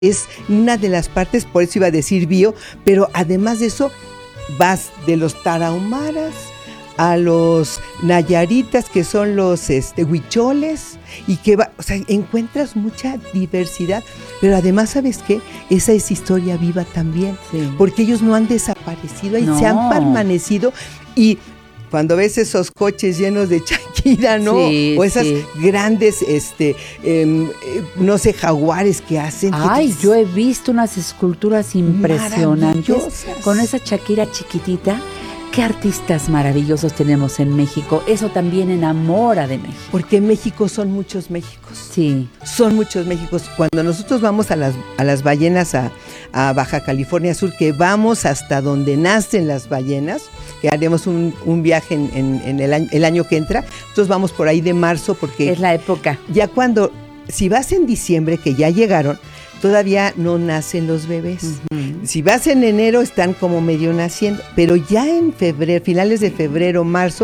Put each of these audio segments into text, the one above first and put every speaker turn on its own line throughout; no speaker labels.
es una de las partes, por eso iba a decir bio, pero además de eso vas de los tarahumaras a los nayaritas, que son los huicholes, y o sea, encuentras mucha diversidad, pero además, ¿sabes qué? Esa es historia viva también, sí, porque ellos no han desaparecido, ahí se han permanecido, y cuando ves esos coches llenos de Shakira, ¿no? Sí, o esas grandes, no sé, jaguares que hacen.
Ay, yo he visto unas esculturas impresionantes con esa Shakira chiquitita. Qué artistas maravillosos tenemos en México. Eso también enamora de México.
Porque en México son muchos Méxicos.
Sí.
Son muchos Méxicos. Cuando nosotros vamos a las ballenas a Baja California Sur, que vamos hasta donde nacen las ballenas, que haremos un viaje en el año que entra, nosotros vamos por ahí de marzo, porque...
es la época.
Ya si vas en diciembre, que ya llegaron, todavía no nacen los bebés. Uh-huh. Si vas en enero, están como medio naciendo, pero ya en febrero, finales de febrero, marzo,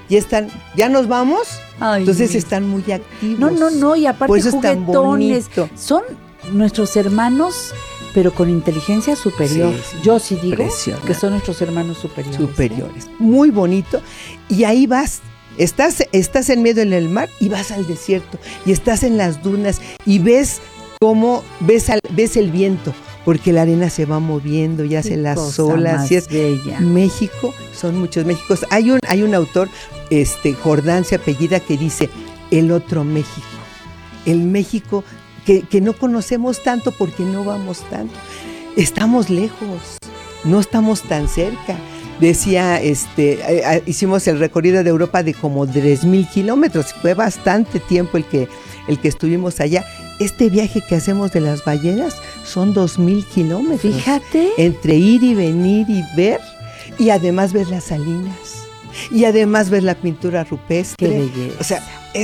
ya nos vamos. Ay, entonces están muy activos.
No, y aparte juguetones. Son nuestros hermanos, pero con inteligencia superior. Sí, yo sí digo que son nuestros hermanos superiores.
Muy bonito. Y ahí vas. Estás en medio del mar y vas al desierto. Y estás en las dunas y ves cómo ves el viento, porque la arena se va moviendo y hace las olas. Y es
bella.
México, son muchos Méxicos. Hay un autor, Jordán se apellida, que dice el otro México. El México que no conocemos tanto porque no vamos tanto. Estamos lejos, no estamos tan cerca. Decía, hicimos el recorrido de Europa de como 3,000 kilómetros. Fue bastante tiempo el que estuvimos allá. Este viaje que hacemos de las ballenas son 2,000 kilómetros.
Fíjate.
Entre ir y venir y ver, y además ver las salinas, y además ver la pintura rupestre.
Qué belleza.
O sea,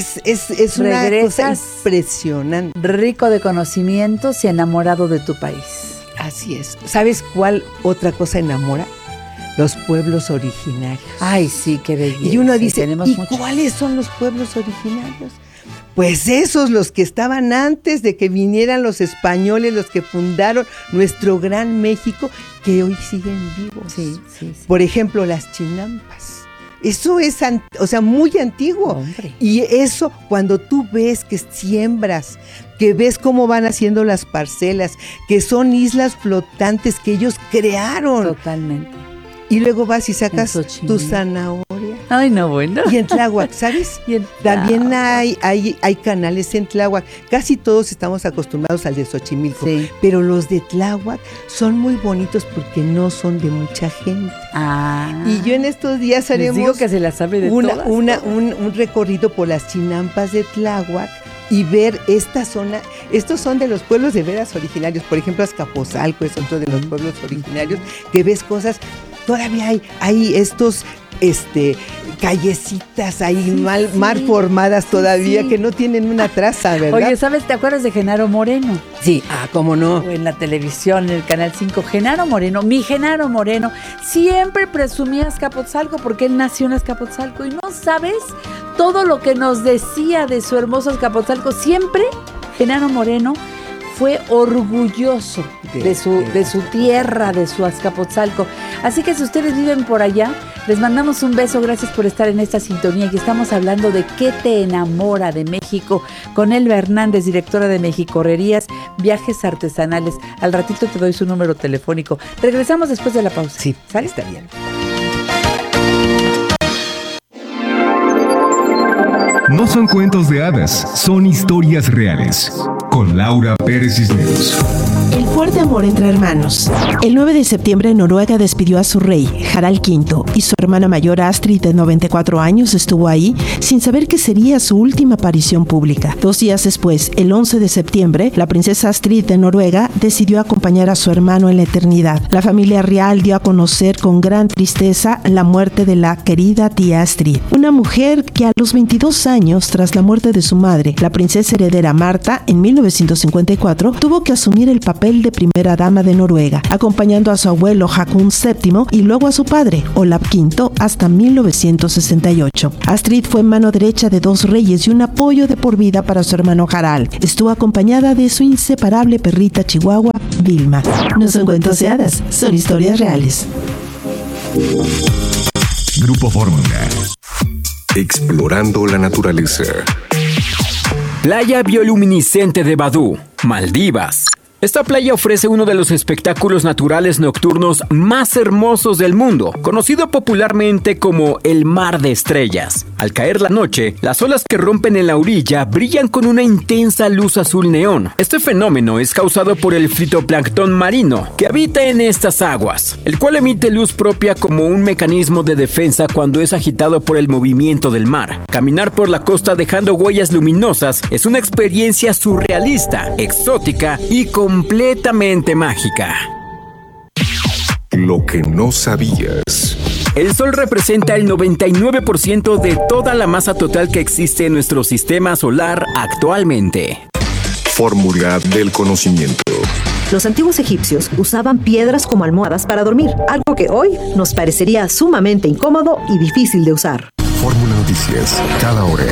es una cosa impresionante.
Rico de conocimientos y enamorado de tu país.
Así es. ¿Sabes cuál otra cosa enamora? Los pueblos originarios.
Ay, sí, qué belleza.
Y uno dice, ¿cuáles son los pueblos originarios? Pues esos, los que estaban antes de que vinieran los españoles, los que fundaron nuestro gran México, que hoy siguen vivos.
Sí.
Por ejemplo, las chinampas. Eso es, muy antiguo.
Hombre.
Y eso, cuando tú ves que siembras, que ves cómo van haciendo las parcelas, que son islas flotantes que ellos crearon.
Totalmente.
Y luego vas y sacas tu zanahoria.
Ay, no, bueno.
Y en Tláhuac, ¿sabes? También hay canales en Tláhuac. Casi todos estamos acostumbrados al de Xochimilco.
Sí.
Pero los de Tláhuac son muy bonitos porque no son de mucha gente. Y yo en estos días haremos...
Les digo que se la sabe de todas.
Un recorrido por las chinampas de Tláhuac y ver esta zona. Estos son de los pueblos de veras originarios. Por ejemplo, Azcapotzalco es otro de los pueblos originarios, que ves cosas... Todavía hay estos callecitas ahí mal formadas todavía, que no tienen una traza, ¿verdad?
Oye, ¿sabes? ¿Te acuerdas de Genaro Moreno?
Sí, cómo no.
O en la televisión, en el Canal 5, Genaro Moreno, mi Genaro Moreno, siempre presumía Azcapotzalco porque él nació en Azcapotzalco y no sabes todo lo que nos decía de su hermoso Azcapotzalco. Siempre Genaro Moreno fue orgulloso de su tierra, de su Azcapotzalco. Así que si ustedes viven por allá, les mandamos un beso. Gracias por estar en esta sintonía. Y estamos hablando de qué te enamora de México con Elba Hernández, directora de Mexicorrerías, Viajes Artesanales. Al ratito te doy su número telefónico. Regresamos después de la pausa.
Sí,
¿sale?
Está bien.
No son cuentos de hadas, son historias reales. Con Laura Pérez Cisneros.
El fuerte amor entre hermanos. El 9 de septiembre Noruega despidió a su rey, Harald V, y su hermana mayor Astrid, de 94 años, estuvo ahí sin saber que sería su última aparición pública. 2 días después, el 11 de septiembre, la princesa Astrid de Noruega decidió acompañar a su hermano en la eternidad. La familia real dio a conocer con gran tristeza la muerte de la querida tía Astrid, una mujer que a los 22 años, tras la muerte de su madre, la princesa heredera Marta, en 1954, tuvo que asumir el papel papel de primera dama de Noruega, acompañando a su abuelo Hakon VII y luego a su padre, Olav V, hasta 1968. Astrid fue mano derecha de dos reyes y un apoyo de por vida para su hermano Harald. Estuvo acompañada de su inseparable perrita chihuahua, Vilma. No son cuentos de hadas, son historias reales.
Grupo Fórmula.
Explorando la naturaleza.
Playa bioluminiscente de Vaduz, Maldivas. Esta playa ofrece uno de los espectáculos naturales nocturnos más hermosos del mundo, conocido popularmente como el Mar de Estrellas. Al caer la noche, las olas que rompen en la orilla brillan con una intensa luz azul neón. Este fenómeno es causado por el fitoplancton marino que habita en estas aguas, el cual emite luz propia como un mecanismo de defensa cuando es agitado por el movimiento del mar. Caminar por la costa dejando huellas luminosas es una experiencia surrealista, exótica y completamente mágica.
Lo que no sabías.
El Sol representa el 99% de toda la masa total que existe en nuestro sistema solar actualmente.
Fórmula del conocimiento.
Los antiguos egipcios usaban piedras como almohadas para dormir, algo que hoy nos parecería sumamente incómodo y difícil de usar.
Fórmula Noticias, cada hora.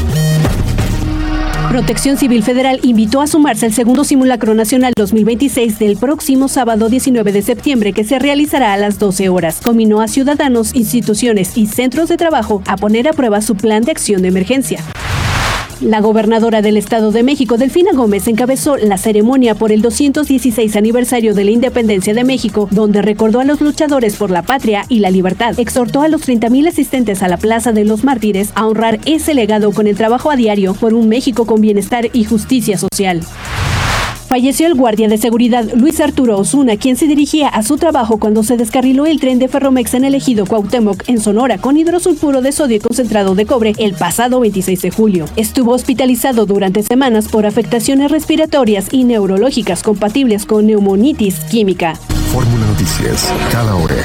Protección Civil Federal invitó a sumarse al segundo simulacro nacional 2026 del próximo sábado 19 de septiembre que se realizará a las 12 horas. Combinó a ciudadanos, instituciones y centros de trabajo a poner a prueba su plan de acción de emergencia. La gobernadora del Estado de México, Delfina Gómez, encabezó la ceremonia por el 216 aniversario de la independencia de México, donde recordó a los luchadores por la patria y la libertad. Exhortó a los 30,000 asistentes a la Plaza de los Mártires a honrar ese legado con el trabajo a diario por un México con bienestar y justicia social. Falleció el guardia de seguridad Luis Arturo Osuna, quien se dirigía a su trabajo cuando se descarriló el tren de Ferromex en el ejido Cuauhtémoc, en Sonora, con hidrosulfuro de sodio y concentrado de cobre el pasado 26 de julio. Estuvo hospitalizado durante semanas por afectaciones respiratorias y neurológicas compatibles con neumonitis química.
Fórmula Noticias, cada hora.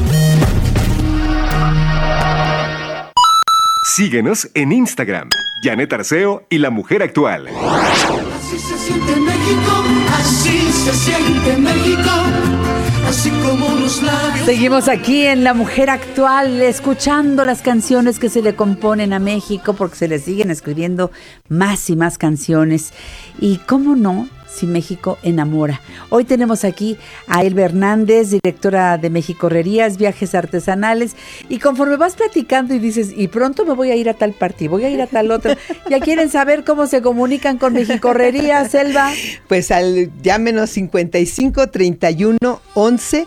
Síguenos en Instagram, Janet Arceo y La Mujer Actual.
Así se siente México, así se siente México, así como unos labios.
Seguimos aquí en La Mujer Actual, escuchando las canciones que se le componen a México, porque se le siguen escribiendo más y más canciones. Y cómo no, si México enamora. Hoy tenemos aquí a Elba Hernández, directora de Mexicorrerías, Viajes Artesanales, y conforme vas platicando y dices, y pronto me voy a ir a tal partido, voy a ir a tal otro, ¿ya quieren saber cómo se comunican con Mexicorrerías, Elba?
Pues llámenos 55 31 11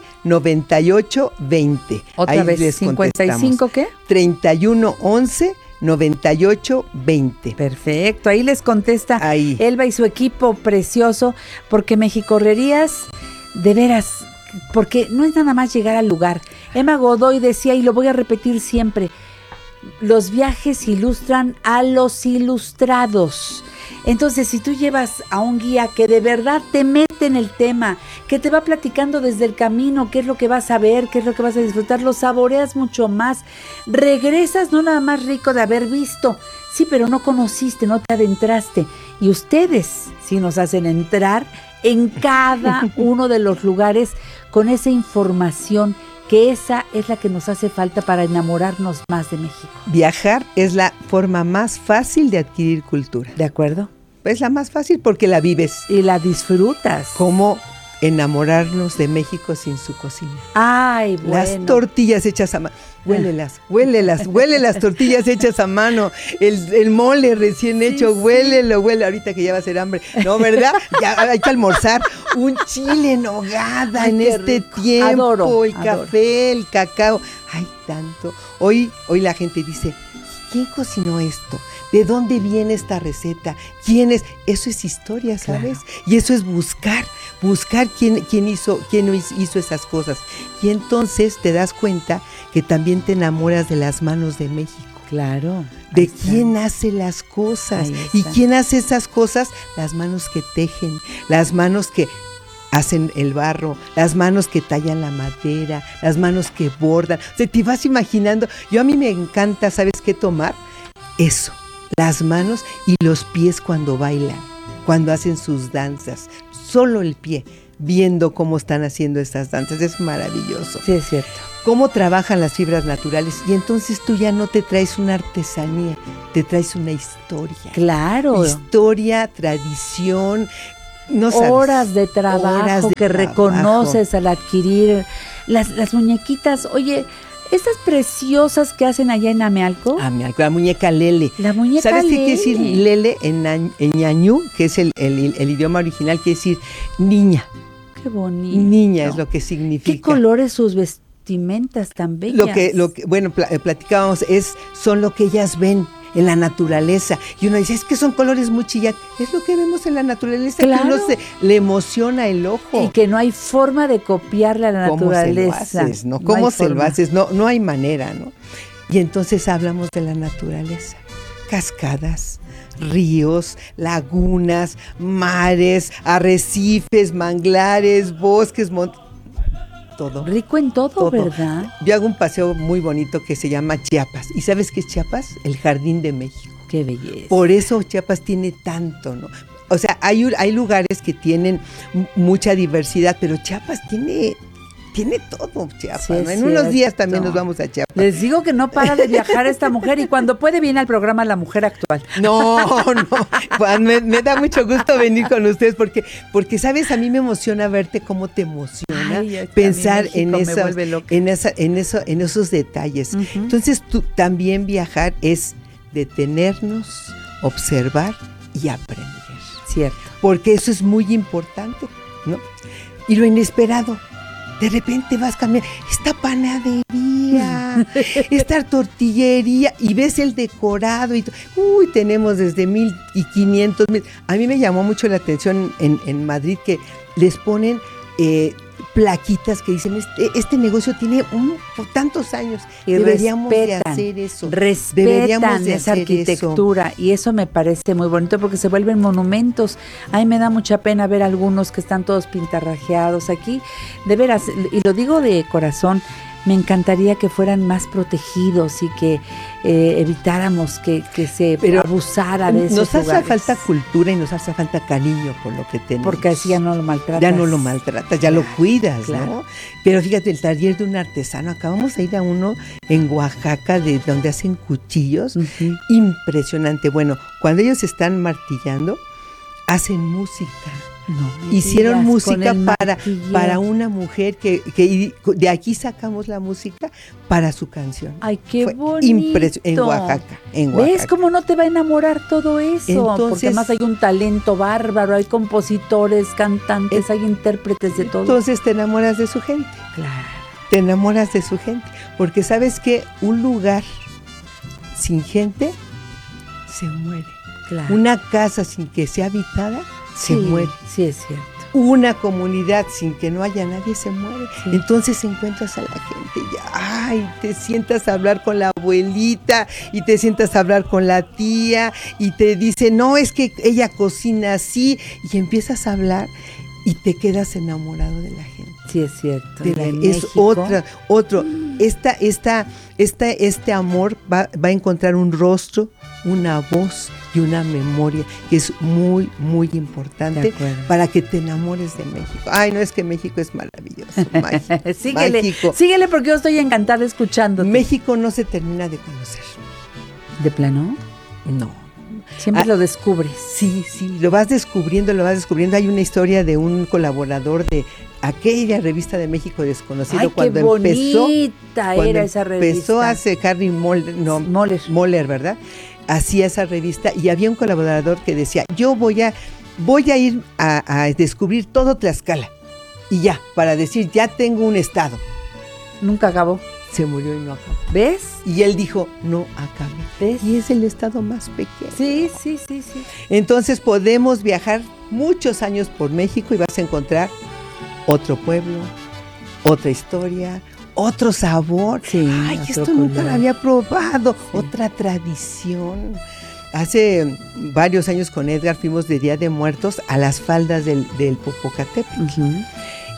98 20.
Otra
Ahí
vez,
les
55 ¿qué?
31 11 98 20.
Perfecto, ahí les contesta
ahí
Elba y su equipo precioso, porque Mexicorrerías, de veras, porque no es nada más llegar al lugar. Emma Godoy decía, y lo voy a repetir siempre, los viajes ilustran a los ilustrados. Entonces, si tú llevas a un guía que de verdad te mete en el tema, que te va platicando desde el camino qué es lo que vas a ver, qué es lo que vas a disfrutar, lo saboreas mucho más, regresas no nada más rico de haber visto, sí, pero no conociste, no te adentraste. Y ustedes sí nos hacen entrar en cada uno de los lugares con esa información, que esa es la que nos hace falta para enamorarnos más de México.
Viajar es la forma más fácil de adquirir cultura.
¿De acuerdo?
Es la más fácil porque la vives.
Y la disfrutas.
¿Cómo enamorarnos de México sin su cocina?
Ay, bueno.
Las tortillas hechas a mano. Huélelas, huele las tortillas hechas a mano. El mole recién hecho, huélelo, huele. Ahorita que ya va a ser hambre. No, ¿verdad? Ya hay que almorzar. Un chile en nogada en este tiempo.
Adoro,
el café, el cacao. Hay tanto. Hoy la gente dice, ¿quién cocinó esto? ¿De dónde viene esta receta? ¿Quién es? Eso es historia, ¿sabes? Claro. Y eso es buscar quién hizo esas cosas. Y entonces te das cuenta que también te enamoras de las manos de México.
Claro.
De quién hace las cosas. ¿Y quién hace esas cosas? Las manos que tejen, las manos que hacen el barro, las manos que tallan la madera, las manos que bordan. O sea, te vas imaginando. A mí me encanta, ¿sabes qué tomar? Eso. Las manos y los pies cuando bailan, cuando hacen sus danzas, solo el pie. viendo cómo están haciendo estas danzas. Es maravilloso.
Sí, es cierto.
Cómo trabajan las fibras naturales. Y entonces tú ya no te traes una artesanía, te traes una historia.
Claro.
Historia, tradición. No sabes,
horas de trabajo que reconoces al adquirir las muñequitas. Oye, estas preciosas que hacen allá en Amealco.
La muñeca Lele.
La muñeca
¿Sabes
Lele?
qué quiere decir Lele en ñañú? Que es el idioma original, quiere decir niña.
Qué bonito.
Niña es lo que significa.
¿Qué colores sus vestimentas tan bellas?
Lo que bueno, platicábamos, son lo que ellas ven en la naturaleza. Y uno dice, es que son colores muy chillantes. Es lo que vemos en la naturaleza,
claro,
que uno le emociona el ojo.
Y que no hay forma de copiarle a la naturaleza.
¿Cómo se lo haces, no? ¿Cómo se lo haces? No hay manera, ¿no? Y entonces hablamos de la naturaleza. Cascadas, ríos, lagunas, mares, arrecifes, manglares, bosques, todo.
Rico en todo, ¿verdad?
Yo hago un paseo muy bonito que se llama Chiapas. ¿Y sabes qué es Chiapas? El Jardín de México.
Qué belleza.
Por eso Chiapas tiene tanto, ¿no? O sea, hay lugares que tienen mucha diversidad, pero Chiapas tiene todo, Chiapas,
sí,
¿no? En unos días también nos vamos a Chiapas.
Les digo que no para de viajar esta mujer y cuando puede viene al programa La Mujer Actual.
No, Juan, me da mucho gusto venir con ustedes porque sabes, a mí me emociona verte cómo te emociona.
Ay,
pensar en esos detalles.
Uh-huh.
Entonces, también viajar es detenernos, observar y aprender.
Cierto.
Porque eso es muy importante, ¿no? Y lo inesperado. De repente vas cambiando, esta panadería, esta tortillería, y ves el decorado, y tenemos desde 1,500. A mí me llamó mucho la atención en Madrid que les ponen plaquitas que dicen, este negocio tiene tantos años,
y
deberíamos de hacer eso.
Respetan esa arquitectura eso. Y eso me parece muy bonito porque se vuelven monumentos. Ay, me da mucha pena ver algunos que están todos pintarrajeados aquí. De veras, y lo digo de corazón, me encantaría que fueran más protegidos y que evitáramos que se abusara de esos
lugares. Nos hace falta cultura y nos hace falta cariño por lo que tenemos.
Porque así ya no lo maltratas.
Ya no lo maltratas, ya lo cuidas,
claro.
¿no? Pero fíjate, el taller de un artesano, acabamos de ir a uno en Oaxaca, de donde hacen cuchillos, uh-huh. Impresionante. Bueno, cuando ellos están martillando, hacen música.
No,
hicieron música para una mujer que de aquí sacamos la música para su canción.
Ay, qué bonito.
En Oaxaca.
¿Ves cómo no te va a enamorar todo eso?
Entonces,
porque además hay un talento bárbaro, hay compositores, cantantes, hay intérpretes de todo.
Entonces te enamoras de su gente.
Claro.
Te enamoras de su gente. Porque sabes que un lugar sin gente se muere.
Claro.
Una casa sin que sea habitada se muere.
Sí, es cierto.
Una comunidad sin que no haya nadie se muere.
Sí.
Entonces encuentras a la gente y te sientas a hablar con la abuelita y te sientas a hablar con la tía y te dice, no, es que ella cocina así, y empiezas a hablar y te quedas enamorado de la gente.
Sí, es cierto.
Es otro. Este amor va a encontrar un rostro, una voz y una memoria que es muy, muy importante para que te enamores de México. Ay, no, es que México es maravilloso.
Síguele porque yo estoy encantada escuchándote.
México no se termina de conocer.
¿De plano?
No.
Siempre lo descubres.
Sí, lo vas descubriendo. Hay una historia de un colaborador de aquella revista de México Desconocido.
Ay,
cuando
qué bonita era esa revista.
Empezó hace Harry Moller, ¿verdad? Hacía esa revista y había un colaborador que decía, yo voy a ir a descubrir todo Tlaxcala. Y ya, para decir, ya tengo un estado.
Nunca acabó.
Se murió y no acabó.
¿Ves?
Y él dijo, no acabé.
¿Ves?
Y es el estado más pequeño.
Sí.
Entonces podemos viajar muchos años por México y vas a encontrar otro pueblo, otra historia, otro sabor.
Sí,
ay, esto nunca lo había probado. Sí. Otra tradición. Hace varios años con Edgar fuimos de Día de Muertos a las faldas del Popocatépetl.
Uh-huh.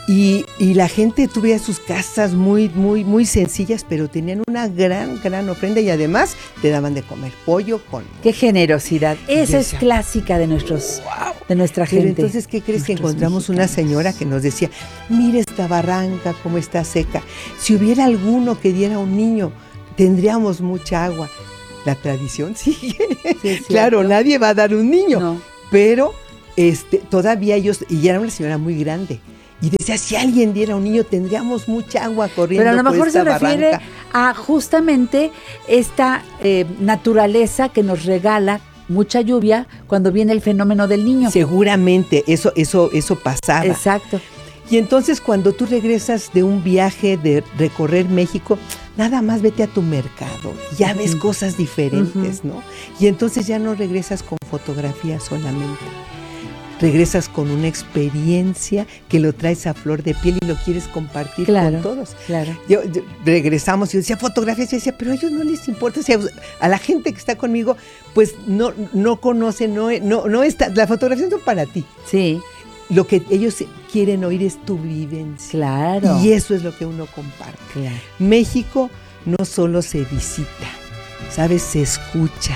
Y la gente, tú veías sus casas muy, muy, muy sencillas, pero tenían una gran, gran ofrenda y además te daban de comer pollo con...
¡Qué generosidad! Esa es clásica de nuestra
Pero
gente.
entonces, ¿qué crees? Que encontramos una señora que nos decía, mira esta barranca, cómo está seca. Si hubiera alguno que diera a un niño, tendríamos mucha agua. La tradición sigue.
Sí,
claro, nadie va a dar un niño.
No.
Pero todavía ellos, y era una señora muy grande, y decía, si alguien diera un niño, tendríamos mucha agua corriendo.
Pero a lo mejor
por esta
se refiere
barranca.
a justamente esta naturaleza que nos regala mucha lluvia cuando viene el fenómeno del niño.
Seguramente, eso pasaba.
Exacto.
Y entonces cuando tú regresas de un viaje de recorrer México, nada más vete a tu mercado, ya ves cosas diferentes, ¿no? Y entonces ya no regresas con fotografías solamente. Regresas con una experiencia que lo traes a flor de piel y lo quieres compartir con todos.
Claro.
Yo regresamos y yo decía fotografías, yo decía, pero a ellos no les importa, o sea, a la gente que está conmigo, pues no conoce, no está, la fotografía no es para ti.
Sí.
Lo que ellos quieren oír es tu vivencia.
Claro.
Y eso es lo que uno comparte.
Claro.
México no solo se visita, ¿sabes? Se escucha.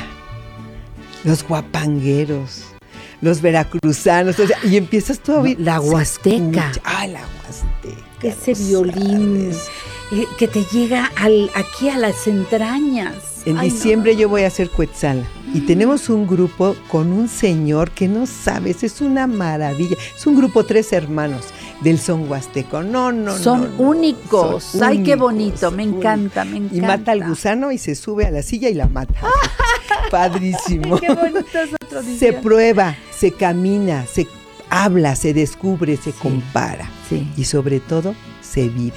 Los guapangueros, los veracruzanos, o sea, y empiezas tú a oír.
La huasteca.
La huasteca.
Ese violín que te llega aquí a las entrañas.
En diciembre yo voy a hacer Cuetzala y tenemos un grupo con un señor que no sabes, es una maravilla. Es un grupo 3 hermanos del son huasteco.
Son únicos.
Son
Ay, qué
únicos,
bonito, me encanta.
Y mata al gusano y se sube a la silla y la mata. Padrísimo.
Qué bonito es otro día.
Se prueba, se camina, se habla, se descubre, se compara.
Sí.
Y sobre todo, se vive.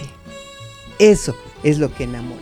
Eso es lo que enamora.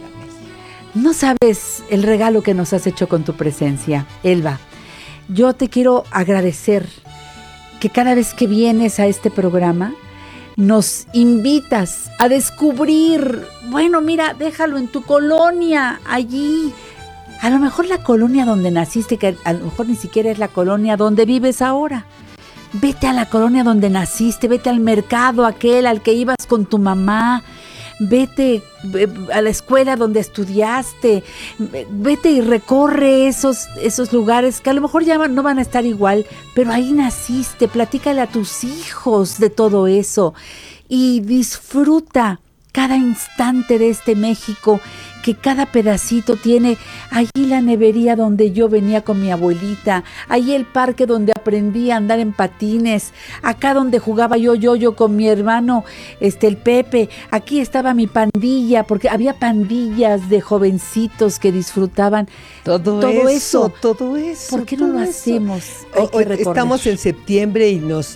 No sabes el regalo que nos has hecho con tu presencia, Elba. Yo te quiero agradecer que cada vez que vienes a este programa nos invitas a descubrir, bueno, mira, déjalo en tu colonia, allí. A lo mejor la colonia donde naciste, que a lo mejor ni siquiera es la colonia donde vives ahora. Vete a la colonia donde naciste, vete al mercado aquel al que ibas con tu mamá. Vete a la escuela donde estudiaste, vete y recorre esos lugares que a lo mejor ya no van a estar igual, pero ahí naciste, platícale a tus hijos de todo eso y disfruta cada instante de este México, que cada pedacito tiene. Allí la nevería donde yo venía con mi abuelita, allí el parque donde aprendí a andar en patines, acá donde jugaba yo con mi hermano, el Pepe, aquí estaba mi pandilla, porque había pandillas de jovencitos que disfrutaban todo eso. ¿Por qué no lo hacemos?
Estamos en septiembre y nos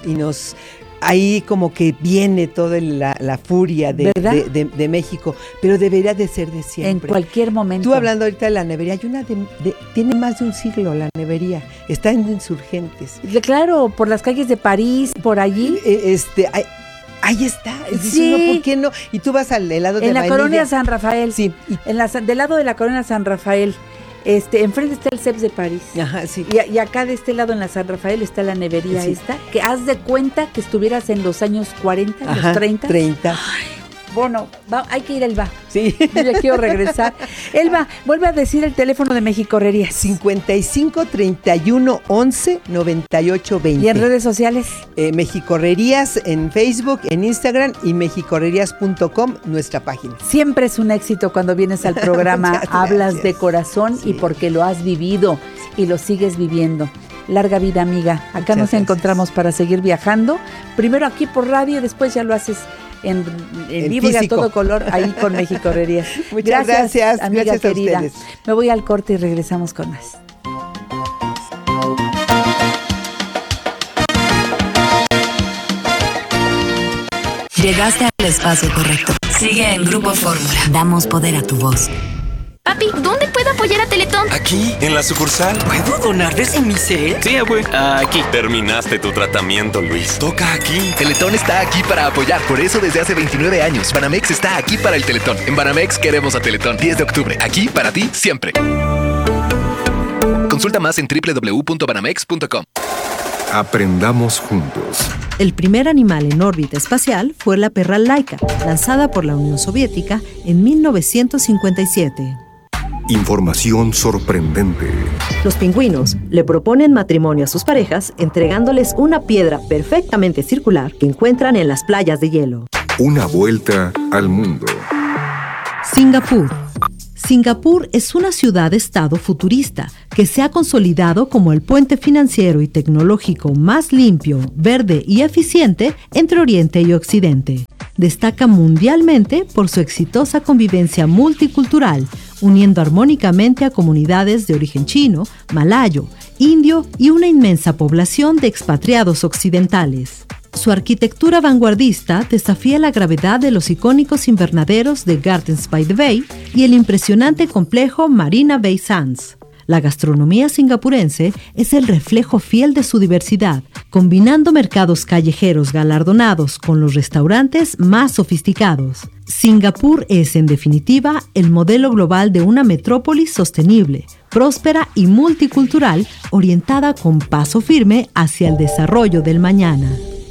ahí como que viene toda la furia de México, pero debería de ser de siempre.
En cualquier momento.
Tú hablando ahorita de la nevería, hay una tiene más de un siglo la nevería, está en Insurgentes.
Claro, por las calles de París, por allí.
Ahí está.
Sí.
Uno, ¿por qué no? Y tú vas al helado de
vainilla. En la colonia San Rafael.
Sí.
Del lado de la colonia San Rafael. Enfrente está el CEPS de París.
Ajá, sí.
Y acá de este lado en la San Rafael está la nevería esta, que haz de cuenta que estuvieras en los años 40, los 30.
30.
Ay, bueno, hay que ir a Elba.
Sí.
Yo ya quiero regresar. Elba, vuelve a decir el teléfono de Mexicorrerías.
55 31 11 98 20.
¿Y en redes sociales?
Mexicorrerías en Facebook, en Instagram y mexicorrerías.com, nuestra página.
Siempre es un éxito cuando vienes al programa. Hablas de corazón y porque lo has vivido y lo sigues viviendo. Larga vida, amiga. Acá nos encontramos para seguir viajando. Primero aquí por radio, después ya lo haces en vivo y a todo color ahí con Mexicorrerías.
Muchas gracias,
amiga
gracias
querida.
a ustedes.
Me voy al corte y regresamos con más.
Llegaste al espacio correcto. Sigue en Grupo Fórmula. Damos poder a tu voz.
Papi, ¿dónde puedo apoyar a Teletón?
Aquí, en la sucursal.
¿Puedo donar desde mi cel?
Sí, abue. Aquí.
Terminaste tu tratamiento, Luis.
Toca aquí.
Teletón está aquí para apoyar. Por eso desde hace 29 años, Banamex está aquí para el Teletón. En Banamex queremos a Teletón. 10 de octubre. Aquí para ti, siempre. Consulta más en www.banamex.com.
Aprendamos juntos.
El primer animal en órbita espacial fue la perra Laika, lanzada por la Unión Soviética en 1957.
Información sorprendente.
Los pingüinos le proponen matrimonio a sus parejas entregándoles una piedra perfectamente circular que encuentran en las playas de hielo.
Una vuelta al mundo.
Singapur. Singapur es una ciudad-estado futurista que se ha consolidado como el puente financiero y tecnológico más limpio, verde y eficiente entre Oriente y Occidente. Destaca mundialmente por su exitosa convivencia multicultural, uniendo armónicamente a comunidades de origen chino, malayo, indio y una inmensa población de expatriados occidentales. Su arquitectura vanguardista desafía la gravedad de los icónicos invernaderos de Gardens by the Bay y el impresionante complejo Marina Bay Sands. La gastronomía singapurense es el reflejo fiel de su diversidad, combinando mercados callejeros galardonados con los restaurantes más sofisticados. Singapur es, en definitiva, el modelo global de una metrópolis sostenible, próspera y multicultural, orientada con paso firme hacia el desarrollo del mañana.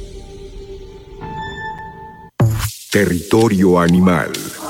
Territorio animal.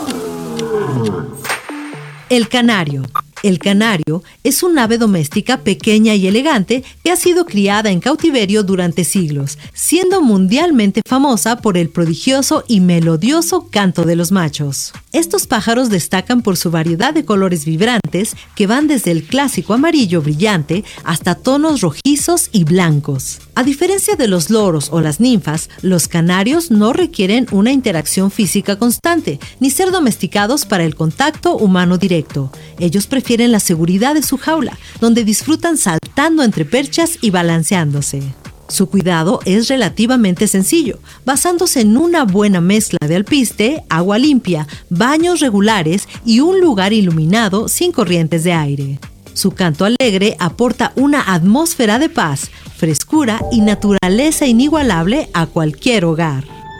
El canario. El canario es un ave doméstica pequeña y elegante que ha sido criada en cautiverio durante siglos, siendo mundialmente famosa por el prodigioso y melodioso canto de los machos. Estos pájaros destacan por su variedad de colores vibrantes que van desde el clásico amarillo brillante hasta tonos rojizos y blancos. A diferencia de los loros o las ninfas, los canarios no requieren una interacción física constante, ni ser domesticados para el contacto humano directo. Ellos prefieren la seguridad de su jaula, donde disfrutan saltando entre perchas y balanceándose. Su cuidado es relativamente sencillo, basándose en una buena mezcla de alpiste, agua limpia, baños regulares y un lugar iluminado sin corrientes de aire. Su canto alegre aporta una atmósfera de paz, frescura y naturaleza inigualable a cualquier hogar.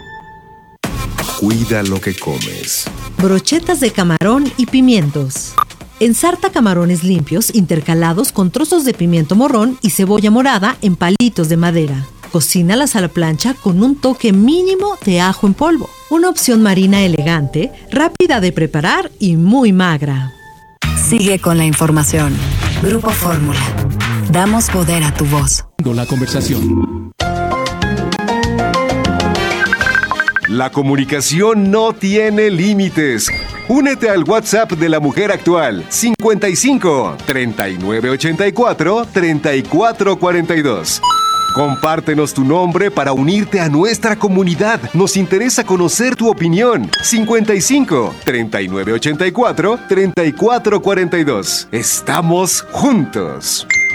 Cuida lo que comes.
Brochetas de camarón y pimientos. Ensarta camarones limpios intercalados con trozos de pimiento morrón y cebolla morada en palitos de madera. Cocínalas a la plancha con un toque mínimo de ajo en polvo. Una opción marina elegante, rápida de preparar y muy magra.
Sigue con la información. Grupo Fórmula. Damos poder a tu voz.
La conversación.
La comunicación no tiene límites. Únete al WhatsApp de la mujer actual 55 3984 3442. Compártenos tu nombre para unirte a nuestra comunidad. Nos interesa conocer tu opinión. 55 3984 3442. Estamos juntos.